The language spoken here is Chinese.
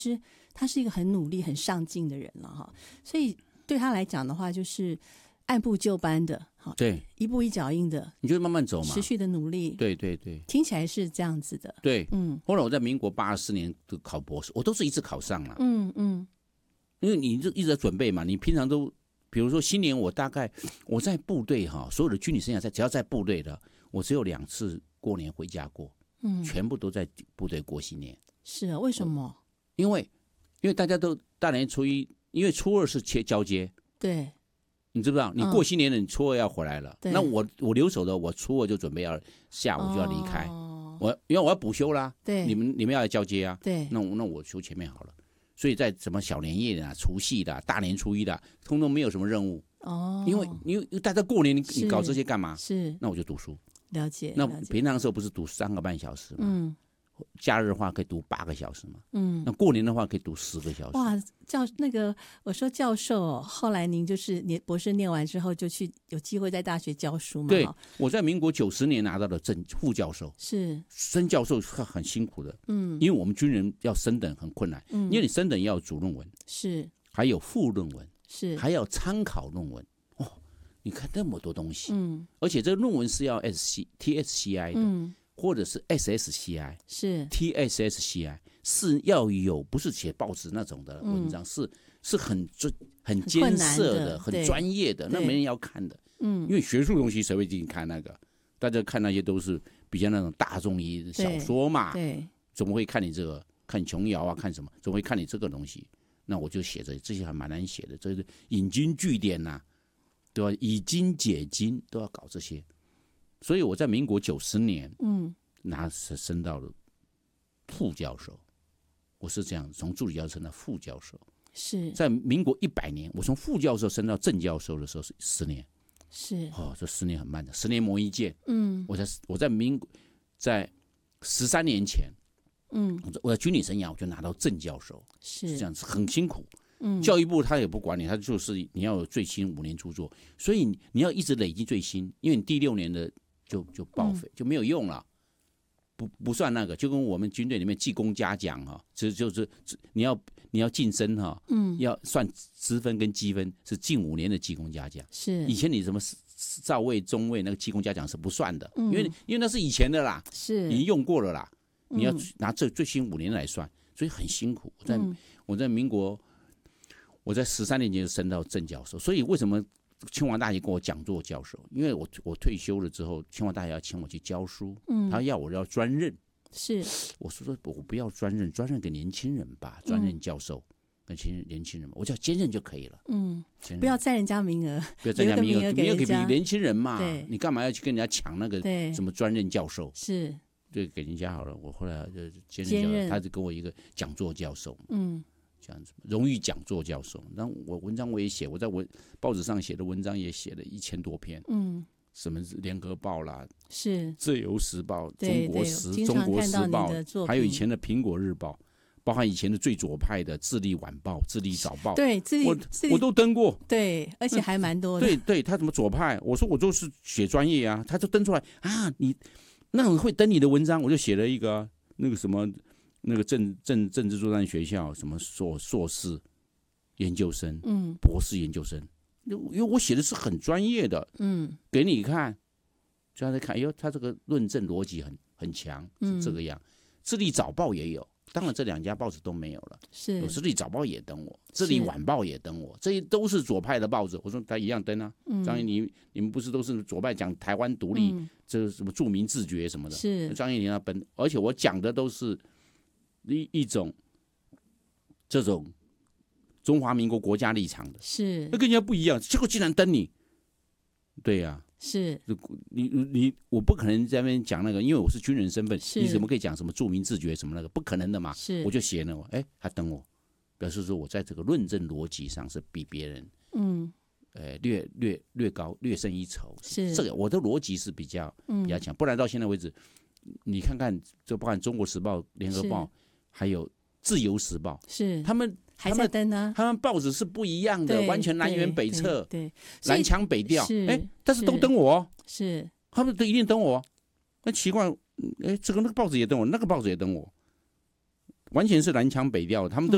他是一个很努力很上进的人了哈，所以对他来讲的话就是按部就班的， 对， 一步一脚印的， 你就慢慢走嘛， 持续的努力， 对对对， 听起来是这样子的， 对，后来我在民国84年考博士，我都是一直考上了，因为你就一直在准备嘛，你平常都，比如说新年我大概我在部队所有的军旅生涯只要在部队的，我只有2次过年回家过，全部都在部队过新年。 是啊，为什么？ 因为大家都大年初一，因为初二是交接， 对， 你知不知道？你过新年了，你初二要回来了，那我留守的，我初二就准备要下午就要离开，因为我要补休啦， 对， 你们要来交接啊， 对， 那我休前面好了。所以在什么小年夜的、除夕的、大年初一的，通通没有什么任务。因为大家过年你搞这些干嘛？ 是， 那我就读书。 了解。 那平常的时候不是读3个半小时吗？假日的话可以读8个小时嘛。那过年的话可以读10个小时。 哇，我说教授后来您就是博士念完之后就去有机会在大学教书嘛？ 对，我在民国90年拿到了副教授， 是升教授是很辛苦的，因为我们军人要升等很困难，因为你升等要有主论文， 是， 还有副论文， 是， 还要参考论文，你看那么多东西，而且这个论文是要 TSCI 的，或者是 SSCI， 是 TSSCI 是要有，不是写报纸那种的文章，是很艰涩的、很专业的，那没人要看的。因为学术东西谁会进去看那个？大家看那些都是比较那种大众意义的小说嘛， 对， 怎么会看你这个？看琼瑶啊，看什么？怎么会看你这个东西？那我就写着这些还蛮难写的，这是引经据典呐，对吧？以经解经都要搞这些。所以我在民国90年，升到了副教授，我是这样从助理教授升到副教授。 是在民国100年，我从副教授升到正教授的时候是10年。 是这10年很慢的，10年磨一剑。我在13年前，我在军旅生涯我就拿到正教授，是这样子，很辛苦。教育部他也不管你，他就是你要有最新5年著作，所以你要一直累积最新，因为你第6年的就报废，就没有用了，不算那个，就跟我们军队里面技工嘉奖就是你要晋升要算职分跟积分，是近5年的技工嘉奖。 是以前你什么少尉、中尉那个技工嘉奖是不算的，因为那是以前的啦， 是已经用过了啦，你要拿这最新5年来算，所以很辛苦。我在民国，我在13年前就升到正教授，所以为什么清华大学跟我讲座教授？因为我退休了之后，清华大学要请我去教书，他要我要专任， 是我说我不要专任，专任给年轻人吧，专任教授跟年轻人，我叫兼任就可以了。 不要占人家名额， 不要占人家名额，给年轻人嘛，你干嘛要去跟人家抢那个什么专任教授？ 是， 对，给人家好了。我后来就兼任，他就给我一个讲座教授，这样子，荣誉讲座教授。然后我文章我也写，我在报纸上写的文章也写了1000多篇。什么联合报啦， 是自由时报、 中国时报，还有以前的苹果日报，包含以前的最左派的自立晚报、自立早报， 对， 我都登过。 对，而且还蛮多的。 对，他怎么左派？我说我就是写专业啊，他就登出来啊，你那种会登你的文章，我就写了一个那个什么。那个政治作战学校什么硕士研究生，博士研究生，因为我写的是很专业的，给你看，就他在看，哎呦，他这个论证逻辑很强，是这个样。自立早报也有，当然这2家报纸都没有了， 是自立早报也登我，自立晚报也登我，这些都是左派的报纸。我说他一样登啊，张毅你们不是都是左派讲台湾独立，这什么著名自决什么的， 是张毅你要登，而且我讲的都是。一种这种中华民国国家立场的， 是那跟人家不一样，结果竟然登你，对呀， 是我不可能在那边讲那个，因为我是军人身份，你怎么可以讲什么著名自决什么那个，不可能的嘛，我就写了，他登我，表示说我在这个论证逻辑上是比别人略高略胜一筹，是这个我的逻辑是比较强，不然到现在为止，你看看就包含中国时报、联合报。还有自由时报， 是他们还在登呢， 他们报纸是不一样的，完全南辕北辙， 对， 南腔北调，但是都登我， 是他们都一定登我，那奇怪，这个那个报纸也登我，那个报纸也登我，完全是南腔北调，他们都